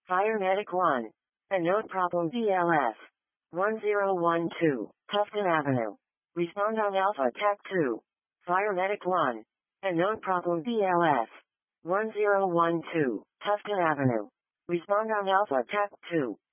Fire Medic 1. A note problem BLS. 1012, Tufton Avenue. Respond on Alpha TAC 2. Fire Medic 1. A note problem BLS. 1012, Tufton Avenue. Respond on Alpha TAC 2.